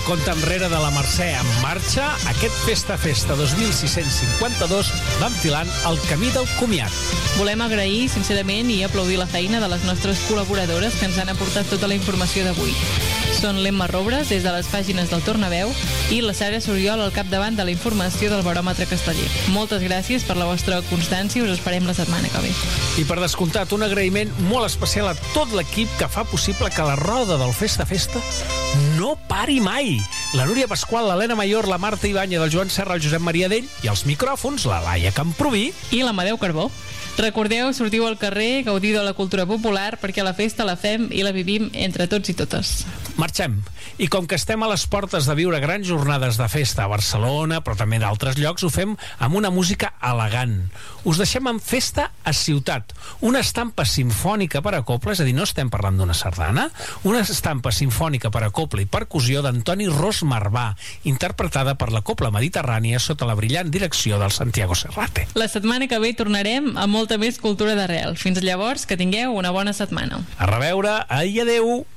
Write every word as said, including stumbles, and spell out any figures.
compte enrere de la Mercè en marxa, aquest Festa Festa dos mil sis-cents cinquanta-dos va enfilant el camí del comiat. Volem agrair, sincerament, i aplaudir la feina de les nostres col·laboradores que ens han aportat tota la informació d'avui. Són l'Emma Robres, des de les pàgines del Tornaveu, i la Sara Soriol al capdavant de la informació del Baròmetre Casteller. Moltes gràcies per la vostra constància i us esperem la setmana que ve. I per descomptat, un agraïment molt especial a tot l'equip que fa possible que la roda del Festa Festa no pari mai. La Núria Pasqual, l'Helena Mayor, la Marta Ibáñez, el Joan Serra, el Josep Maria Dell i els micròfons, la Laia Camproví i l'Amadeu Carbó. Recordeu, sortiu al carrer, gaudiu de la cultura popular, perquè la festa la fem i la vivim entre tots i totes. Marxem. I com que estem a les portes de viure grans jornades de festa a Barcelona, però també d'altres llocs, ho fem amb una música elegant. Us deixem amb Festa a Ciutat, una estampa simfònica per a coble, és a dir, no estem parlant d'una sardana, una estampa simfònica per a coble i percussió d'Antoni Ros Marbà, interpretada per la Copla Mediterrània sota la brillant direcció del Santiago Serrate. La setmana que ve tornarem a molta més cultura d'arrel. Fins llavors, que tingueu una bona setmana. A reveure, ai, adeu!